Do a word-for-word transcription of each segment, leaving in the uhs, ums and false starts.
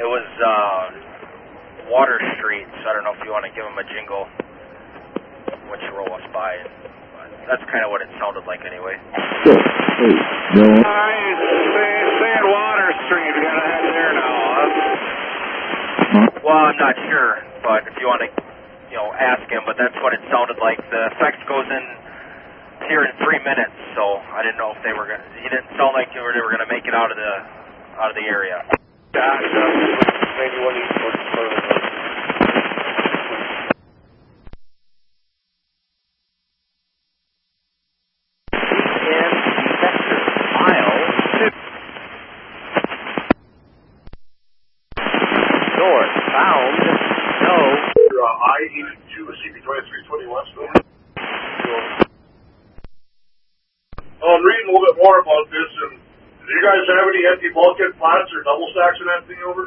It was uh, Water Street, so I don't know if you want to give them a jingle once you roll us by. That's kind of what it sounded like anyway. Six, eight, no. Alright, saying Water Street, we got to head there now, huh? Well, I'm not sure, but if you want to, you know, ask him, but that's what it sounded like. The effects goes in here in three minutes, so I didn't know if they were going to, he didn't sound like they were, they were going to make it out of the, out of the area. Gotcha. Maybe what he's looking for. I'm reading a little bit more about this, and do you guys have any empty bulkhead plants or double stacks and anything over?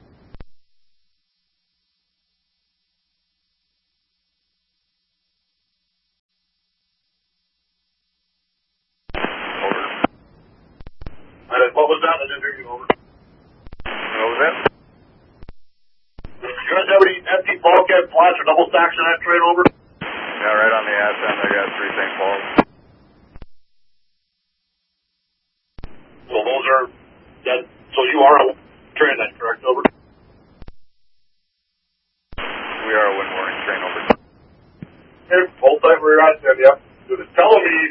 Over. And what was that? I didn't hear you. Over. What was that? Do you guys have any empty bulkhead plants or double stacks in that train? Over? Yeah, right on the ass end, I got three Saint Pauls. So those are, that, so you are a train then, correct? Over? We are a wind warning train, over. Okay, hold tight where you're at then, yep. So it's telling me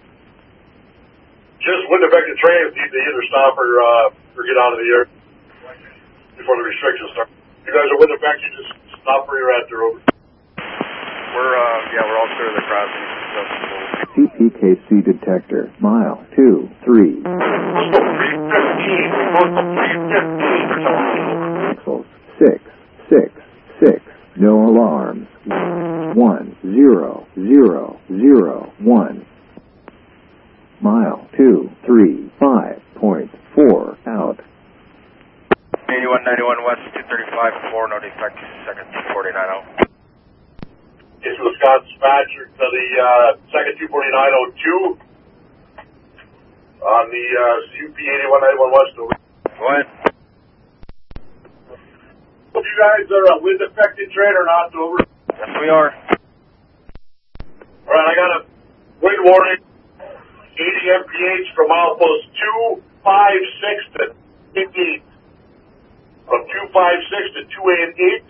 just wind affected trains need to either stop or, uh, or get out of the air before the restrictions start. You guys are wind affected, just stop where you're at there, over. We're, uh, yeah, we're all clear of the crossing. C P K C detector, mile two, three. Pixels, six, six, six. No alarms. One, zero, zero, zero, one. Mile two, three, five point four out. eighty-one ninety-one West, two thirty-five, four, no defect, second two forty-nine out. It's Wisconsin Dispatcher to the uh, second two forty-nine oh two on the uh, U P eighty-one ninety-one West. Over. Go ahead. If you guys are a wind affected train or not, over? Yes, we are. Alright, I got a wind warning, eighty M P H from milepost two fifty-six to eight. From two fifty-six to two eighty-eight.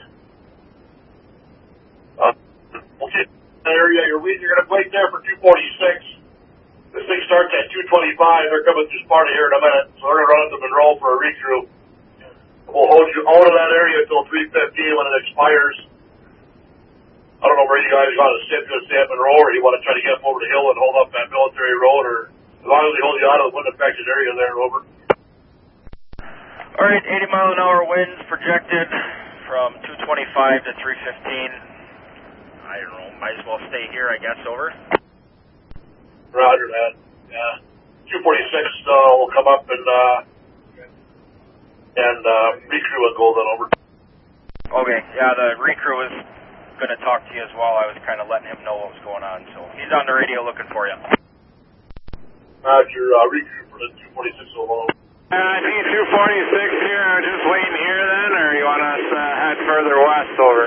Uh, okay, area, you're, you're going to wait there for two forty-six. This thing starts at two twenty-five. They're coming through Sparta here in a minute, so they're going to run up to Monroe for a recrew. We'll hold you out of that area until three fifteen when it expires. I don't know where you guys want to sit, going to stay at Monroe, or you want to try to get up over the hill and hold up that military road, or as long as they hold you out of the wind-affected area there, over. All right, eighty mile an hour winds projected from two twenty-five to three fifteen. I don't know, might as well stay here, I guess, over. Roger that. Yeah. two forty-six uh, will come up and, uh, and, uh, recrew and go then over. Okay, yeah, the recrew was going to talk to you as well. I was kind of letting him know what was going on, so he's on the radio looking for you. Roger, uh, recrew for the two forty-six alone. Uh, I see two forty-six here, just waiting here then, or you want us to uh, head further west, over?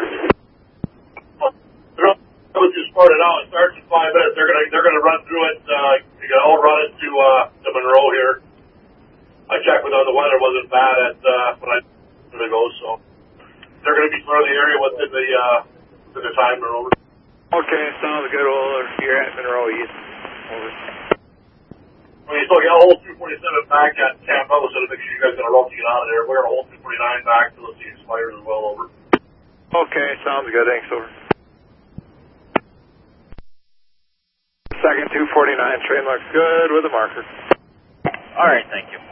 They're just started out. It starts in five minutes. They're gonna they're gonna run through it. Uh, you can all run it to uh, to Monroe here. I checked with them. The weather wasn't bad at uh, when I when I go, so they're gonna be clear of the area within the uh, within the time they're over. Okay, sounds good. Well, you're at Monroe East. Over. I mean, so you got to hold two forty-seven back at Camp Ellis, so to make sure you guys are gonna roll to get out of there. We're gonna hold two forty-nine back till the sea expires as well. Over. Okay, sounds good. Thanks, over. Second two forty-nine train looks good with a marker. All right, thank you.